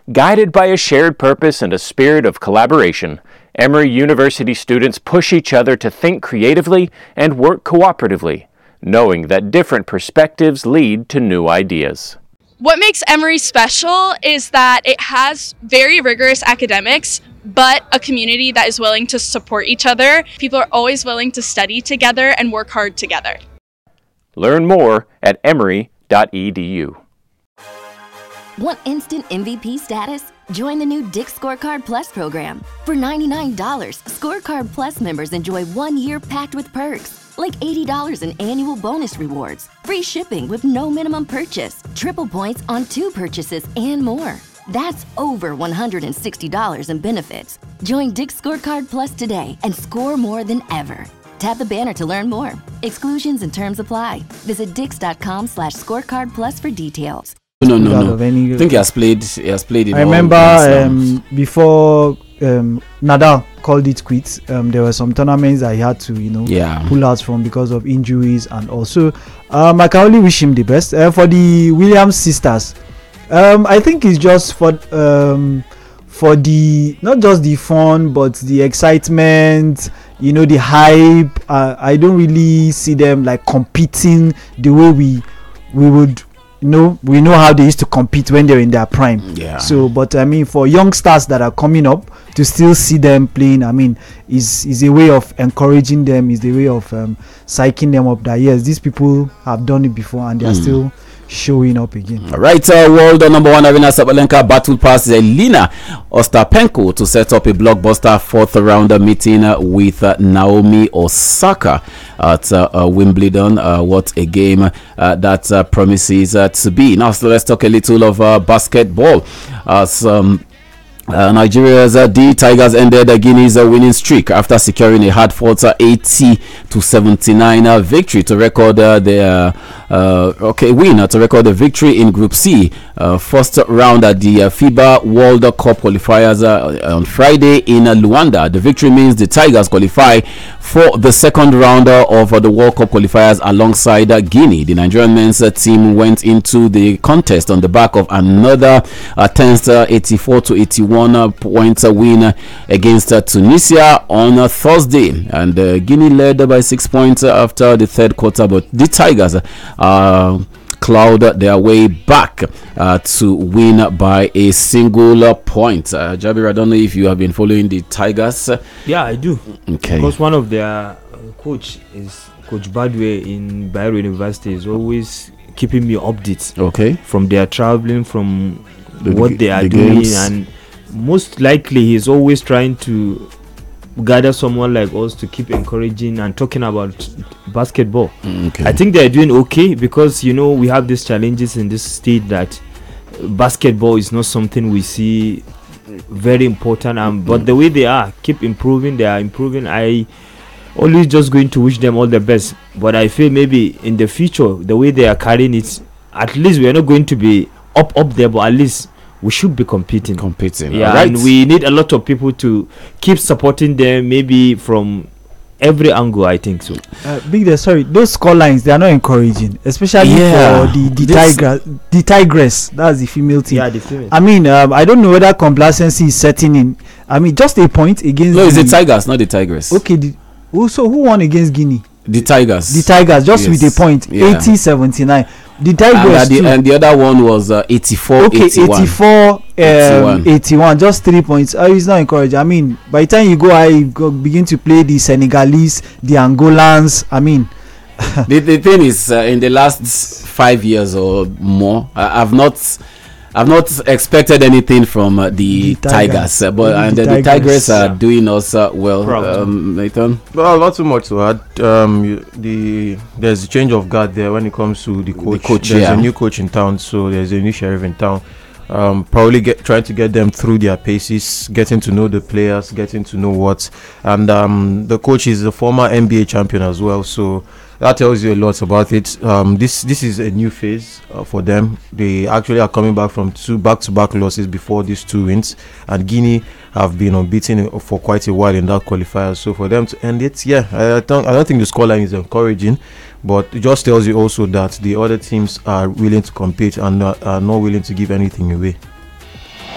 Guided by a shared purpose and a spirit of collaboration, Emory University students push each other to think creatively and work cooperatively, knowing that different perspectives lead to new ideas. What makes Emory special is that it has very rigorous academics, but a community that is willing to support each other. People are always willing to study together and work hard together. Learn more at emory.edu. Want instant MVP status? Join the new Dick's Scorecard Plus program. For $99, Scorecard Plus members enjoy 1 year packed with perks, like $80 in annual bonus rewards, free shipping with no minimum purchase, triple points on 2 purchases, and more. That's over $160 in benefits. Join Dick's Scorecard Plus today and score more than ever. Tap the banner to learn more. Exclusions and terms apply. Visit dix.com/scorecard plus for details. No. I think he has played it. I remember before Nadal called it quits. There were some tournaments that he had to, pull out from because of injuries, and also I can only wish him the best. For the Williams sisters, I think it's just for the not just the fun but the excitement, the hype. I don't really see them like competing the way we would. We know how they used to compete when they're in their prime. Yeah. So, but I mean, for young stars that are coming up, to still see them playing, I mean, is a way of encouraging them, is a way of psyching them up that yes, these people have done it before and they are still showing up again. All right, world number 1 Aryna Sabalenka battled past Elina Ostapenko to set up a blockbuster 4th round meeting with Naomi Osaka at Wimbledon. What a game that promises to be. Now, so let's talk a little of basketball. Nigeria's D Tigers ended Guinea's winning streak after securing a hard-fought 80-79 victory to record their win to record the victory in Group C, first round at the FIBA World Cup qualifiers on Friday in Luanda. The victory means the Tigers qualify for the second round of the World Cup qualifiers alongside Guinea. The Nigerian men's team went into the contest on the back of another tense 84-81 points win against Tunisia on Thursday, and Guinea led by 6 points after the third quarter, but the Tigers clawed their way back to win by a single point. Jabir, I don't know if you have been following the Tigers. Yeah, I do. Okay. Because one of their coach is Coach Badwe in Bayero University is always keeping me updates. Okay. From their traveling, from what they are doing, games. and most likely he's always trying to gather someone like us to keep encouraging and talking about basketball. Okay. I think they're doing okay because we have these challenges in this state that basketball is not something we see very important, but the way they are keep improving, they are improving. I always just going to wish them all the best, but I feel maybe in the future the way they are carrying it, at least we are not going to be up there, but at least we should be competing. Yeah, right. And we need a lot of people to keep supporting them, maybe from every angle. I think so. Sorry, those score lines, they are not encouraging, especially for the Tigress. That's the female team. Yeah, the female. I mean, I don't know whether complacency is setting in. I mean, just a point against. No, it's the Tigers, not the Tigress. Okay. So who won against Guinea? The Tigers. The Tigers, just with a point, 80-79. The Tigers and the other one was 84-81. 81, just 3 points. It's not encouraging. I mean, by the time you begin to play the Senegalese, the Angolans, I mean. the thing is, in the last 5 years or more, I've not expected anything from the Tigers, but the Tigers are doing us well. Nathan? Well, not too much to add. There's a change of guard there when it comes to the coach. There's a new coach in town, so there's a new sheriff in town. Probably trying to get them through their paces, getting to know the players, getting to know what. And the coach is a former NBA champion as well, so that tells you a lot about it. This is a new phase for them. They actually are coming back from 2 back-to-back losses before these 2 wins, and Guinea have been unbeaten for quite a while in that qualifier. So for them to end it, I don't think the scoreline is encouraging, but it just tells you also that the other teams are willing to compete and are not willing to give anything away.